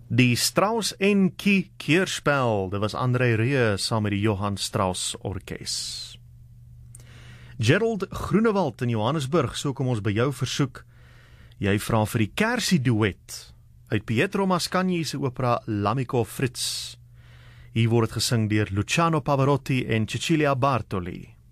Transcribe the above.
Die Strauss en Kie keerspel, dit was André Rieu saam met die Johann Strauss Orkees. Gerald Groenewald in Johannesburg, so kom ons by jou versoek. Jy vra vir die Kersie duet uit Pietro Mascagni se opera L'Amico Fritz. Hier word het gesing deur Luciano Pavarotti en Cecilia Bartoli.